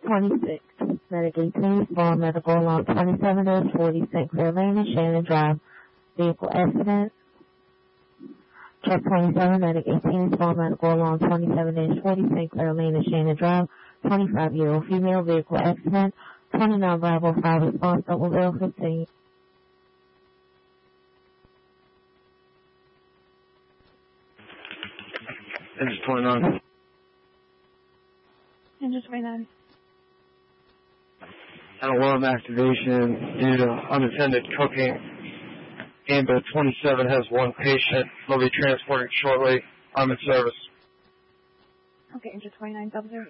26, Medic 18, Small Medical Along 27-40, St. Clair Lane and Shannon Drive. Vehicle accident. Truck 27, Medic 18, Small Medical Along 27-40, St. Clair Lane and Shannon Drive. 25-year-old female, vehicle accident. 29 Bravo 5 response, double bill 15. Engine 29. Engine 29. An alarm activation due to unattended cooking. Ambulance 27 has one patient. They'll be transported shortly. I'm in service. Okay, Engine 29, double zero.